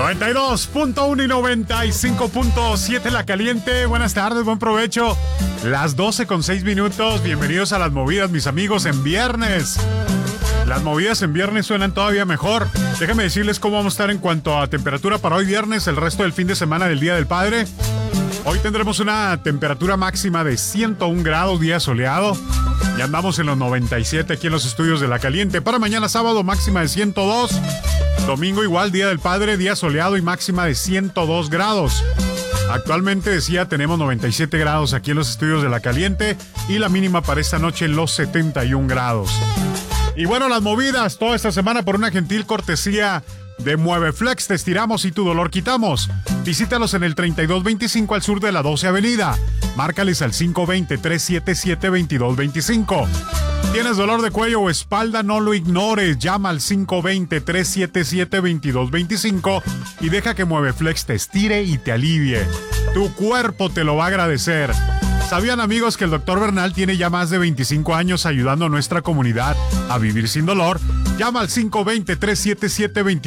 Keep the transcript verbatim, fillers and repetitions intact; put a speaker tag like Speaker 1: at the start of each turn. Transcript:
Speaker 1: noventa y dos punto uno y noventa y cinco punto siete La Caliente. Buenas tardes, buen provecho. Las doce con seis minutos. Bienvenidos a las movidas, mis amigos, en viernes. Las movidas en viernes suenan todavía mejor. Déjenme decirles cómo vamos a estar en cuanto a temperatura para hoy viernes, el resto del fin de semana del Día del Padre. Hoy tendremos una temperatura máxima de ciento un grados, día soleado. Ya andamos en los noventa y siete aquí en los estudios de La Caliente. Para mañana sábado, máxima de ciento dos. Domingo igual, Día del Padre, día soleado y máxima de ciento dos grados. Actualmente, decía, tenemos noventa y siete grados aquí en los estudios de La Caliente y la mínima para esta noche en los setenta y un grados. Y bueno, las movidas toda esta semana por una gentil cortesía de MueveFlex. Te estiramos y tu dolor quitamos. Visítalos en el treinta y dos veinticinco al sur de la doce Avenida. Márcales al cinco dos cero, tres siete siete, veintidós veinticinco. ¿Tienes dolor de cuello o espalda? No lo ignores. Llama al cinco dos cero, tres siete siete, veintidós veinticinco y deja que MueveFlex te estire y te alivie. Tu cuerpo te lo va a agradecer. ¿Sabían, amigos, que el doctor Bernal tiene ya más de veinticinco años ayudando a nuestra comunidad a vivir sin dolor? Llama al cinco dos cero, tres siete siete, veintidós